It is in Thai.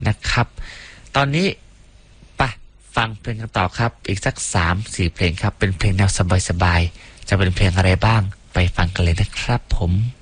นะครับตอนนี้ไปฟังเพลงกันต่อครับอีกสัก 3-4 เพลงครับเป็นเพลงแนวสบายๆจะเป็นเพลงอะไรบ้างไปฟังกันเลยนะครับผม